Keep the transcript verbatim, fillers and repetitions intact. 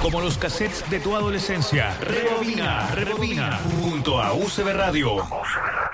como los cassettes de tu adolescencia. Rebobina, rebobina, junto a U C B Radio.